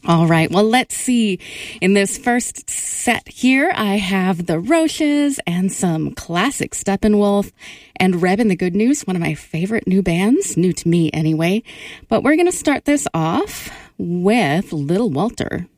All right. Well, let's see. In this first set here, I have the Roches and some classic Steppenwolf and Reb and the Good News, one of my favorite new bands, new to me anyway. But we're going to start this off with Little Walter.